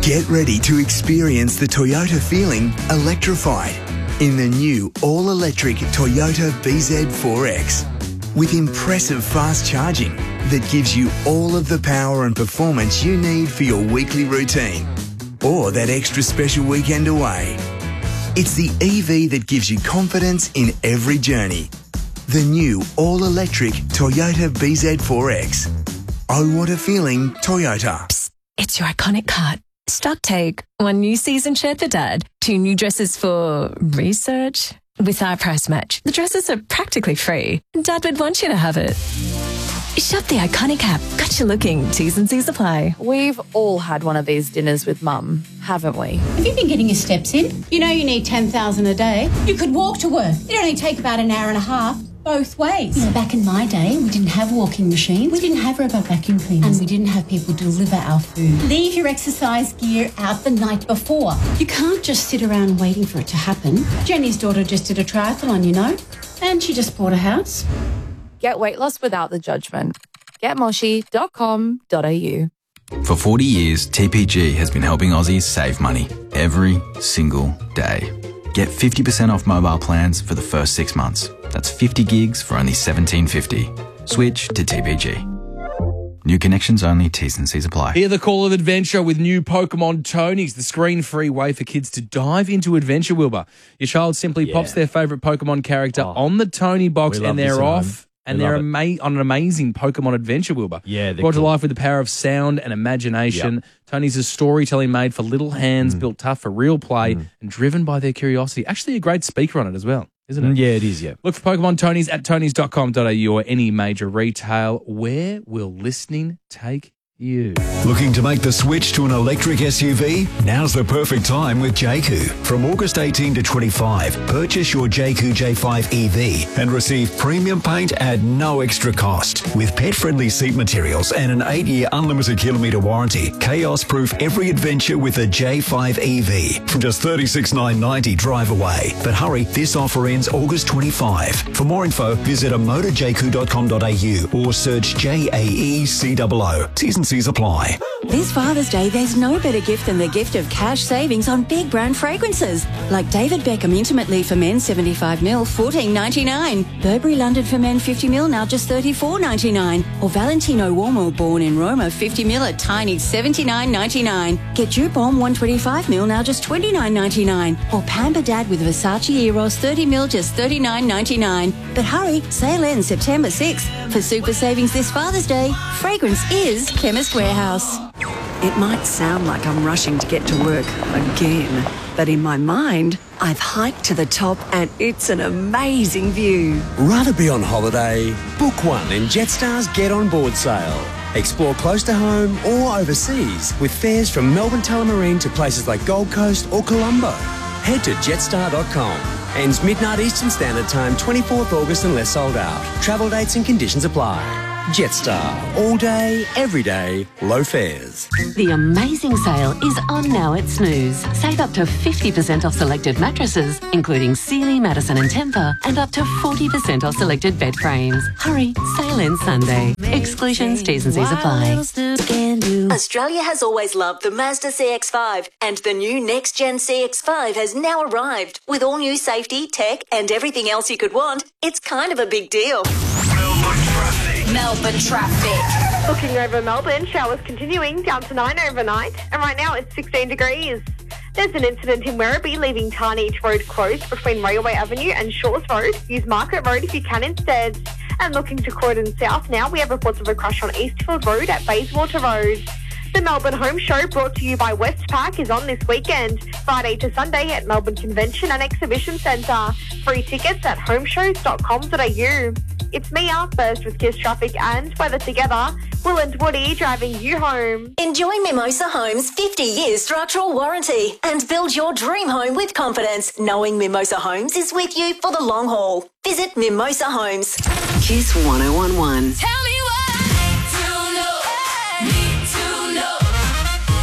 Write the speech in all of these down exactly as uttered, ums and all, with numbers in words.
Get ready to experience the Toyota feeling electrified in the new all-electric Toyota B Z four X. With impressive fast charging that gives you all of the power and performance you need for your weekly routine or that extra special weekend away. It's the E V that gives you confidence in every journey. The new all-electric Toyota B Z four X. Oh, what a feeling, Toyota. Psst, it's your iconic cart. Stock take. One new season shirt for Dad. Two new dresses for research. With our price match, the dresses are practically free. Dad would want you to have it. Shop the iconic app. Got you looking. T's and C's apply. We've all had one of these dinners with Mum, haven't we? Have you been getting your steps in? You know you need ten thousand a day. You could walk to work. It only take about an hour and a half. Both ways. You know, back in my day, we didn't have walking machines, we didn't have robot vacuum cleaners, and we didn't have people deliver our food. Leave your exercise gear out the night before. You can't just sit around waiting for it to happen. Jenny's daughter just did a triathlon, you know, and she just bought a house. Get weight loss without the judgment. get moshi dot com dot a u. For forty years, T P G has been helping Aussies save money every single day. Get fifty percent off mobile plans for the first six months. That's fifty gigs for only seventeen fifty. Switch to T P G. New connections only, T's and C's apply. Hear the call of adventure with new Pokemon Tonys, the screen-free way for kids to dive into adventure, Wilbur. Your child simply Yeah. pops their favourite Pokemon character Oh, on the Tony box we love and this they're at off. home. And We they're love it. ama- on an amazing Pokemon adventure, Wilbur. Yeah, they're Brought to cool. life with the power of sound and imagination. Yep. Tony's is storytelling made for little hands, Mm. built tough for real play, and driven by their curiosity. Actually, a great speaker on it as well, isn't it? Mm, Yeah, it is, yeah. Look for Pokemon Tonys at tonys dot com dot a u or any major retail. Where will listening take you? Looking to make the switch to an electric S U V? Now's the perfect time with Jayco. From August eighteenth to twenty-five, purchase your Jayco J five E V and receive premium paint at no extra cost. With pet-friendly seat materials and an eight-year unlimited kilometre warranty, chaos-proof every adventure with a J five E V from just thirty-six thousand nine hundred ninety dollars drive away. But hurry, this offer ends August twenty-fifth. For more info, visit a motor jayco dot com dot a u or search J A E C O O. T's and C's apply. This Father's Day, there's no better gift than the gift of cash savings on big brand fragrances. Like David Beckham Intimate Leave for Men seventy-five mil, fourteen ninety-nine. Burberry London for Men fifty mil, now just thirty-four ninety-nine. Or Valentino Uomo Born in Roma fifty mil at tiny seventy-nine ninety-nine. Get Jupom one twenty-five mil, now just twenty-nine ninety-nine. Or Pamper Dad with Versace Eros thirty mil, just thirty-nine ninety-nine. But hurry, sale ends September sixth. For super savings this Father's Day, fragrance is Chemist Warehouse. It might sound like I'm rushing to get to work again, but in my mind, I've hiked to the top and it's an amazing view. Rather be on holiday? Book one in Jetstar's Get On Board sale. Explore close to home or overseas with fares from Melbourne Tullamarine to places like Gold Coast or Colombo. Head to jetstar dot com. Ends midnight Eastern Standard Time, twenty-fourth August unless sold out. Travel dates and conditions apply. Jetstar. All day, every day, low fares. The amazing sale is on now at Snooze. Save up to fifty percent off selected mattresses, including Sealy, Madison and Tempur, and up to forty percent off selected bed frames. Hurry, sale ends Sunday. Exclusions, T's and C's apply. Australia has always loved the Mazda C X five, and the new next-gen C X five has now arrived. With all new safety, tech, and everything else you could want, it's kind of a big deal. Melbourne traffic. Looking over Melbourne, showers continuing down to nine overnight, and right now it's sixteen degrees. There's an incident in Werribee leaving Tarnage Road closed between Railway Avenue and Shores Road. Use Market Road if you can instead. And looking to Croydon South now, we have reports of a crash on Eastfield Road at Bayswater Road. The Melbourne Home Show, brought to you by Westpac, is on this weekend, Friday to Sunday at Melbourne Convention and Exhibition Centre. Free tickets at home shows dot com dot a u. It's Mia, first with Kiss Traffic and Weather Together. Will and Woody driving you home. Enjoy Mimosa Homes' fifty year structural warranty and build your dream home with confidence, knowing Mimosa Homes is with you for the long haul. Visit Mimosa Homes. Kiss one oh one one. Tell me what I need to know. Need to know.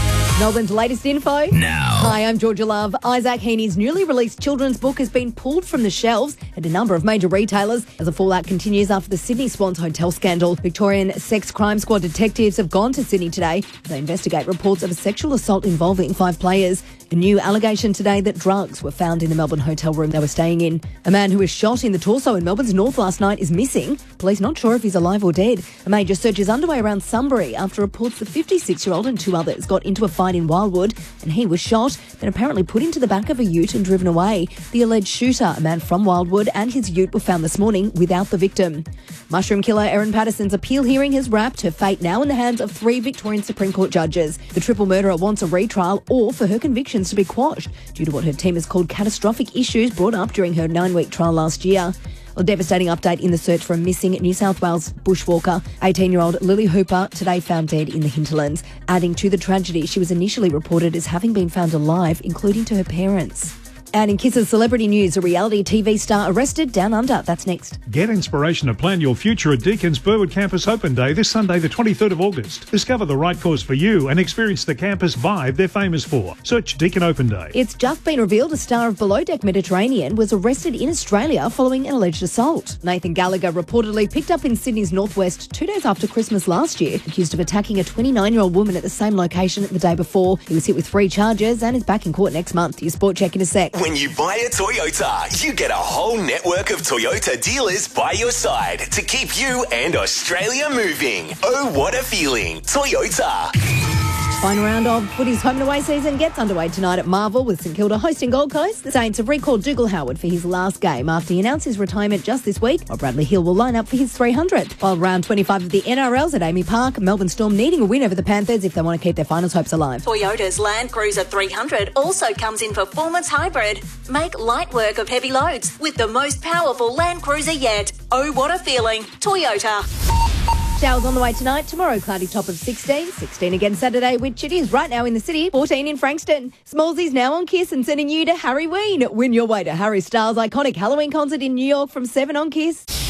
Melbourne's latest info. Now. Hi, I'm Georgia Love. Isaac Heaney's newly released children's book has been pulled from the shelves at a number of major retailers as the fallout continues after the Sydney Swans hotel scandal. Victorian Sex Crime Squad detectives have gone to Sydney today. They investigate reports of a sexual assault involving five players. A new allegation today that drugs were found in the Melbourne hotel room they were staying in. A man who was shot in the torso in Melbourne's north last night is missing. Police not sure if he's alive or dead. A major search is underway around Sunbury after reports the fifty-six-year-old and two others got into a fight in Wildwood and he was shot, then apparently put into the back of a ute and driven away. The alleged shooter, a man from Wildwood, and his ute were found this morning without the victim. Mushroom killer Erin Patterson's appeal hearing has wrapped, her fate now in the hands of three Victorian Supreme Court judges. The triple murderer wants a retrial or for her convictions to be quashed due to what her team has called catastrophic issues brought up during her nine-week trial last year. A devastating update in the search for a missing New South Wales bushwalker. eighteen-year-old Lily Hooper, today found dead in the hinterlands. Adding to the tragedy, she was initially reported as having been found alive, including to her parents. And in Kiss's celebrity news, a reality T V star arrested down under. That's next. Get inspiration to plan your future at Deacon's Burwood Campus Open Day this Sunday, the twenty-third of August. Discover the right course for you and experience the campus vibe they're famous for. Search Deacon Open Day. It's just been revealed a star of Below Deck Mediterranean was arrested in Australia following an alleged assault. Nathan Gallagher reportedly picked up in Sydney's northwest two days after Christmas last year, accused of attacking a twenty-nine-year-old woman at the same location the day before. He was hit with three charges and is back in court next month. Your Sport Check in a sec. When you buy a Toyota, you get a whole network of Toyota dealers by your side to keep you and Australia moving. Oh, what a feeling. Toyota. Final round of footy's home and away season gets underway tonight at Marvel with St Kilda hosting Gold Coast. The Saints have recalled Dougal Howard for his last game after he announced his retirement just this week, while Bradley Hill will line up for his three hundred. While round twenty-five of the N R L's at Amy Park, Melbourne Storm needing a win over the Panthers if they want to keep their finals hopes alive. Toyota's Land Cruiser three hundred also comes in Performance Hybrid. Make light work of heavy loads with the most powerful Land Cruiser yet. Oh, what a feeling. Toyota. Showers on the way tonight. Tomorrow, cloudy top of sixteen. sixteen again Saturday, which it is right now in the city. fourteen in Frankston. Smallsy's now on Kiss and sending you to Harry Ween. Win your way to Harry Styles' iconic Halloween concert in New York from seven on Kiss.